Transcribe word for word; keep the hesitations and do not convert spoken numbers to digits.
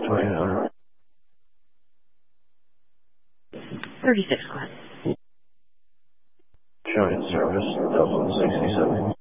twenty-nine. thirty-six, go ahead. Showing service, Delta sixty-seven.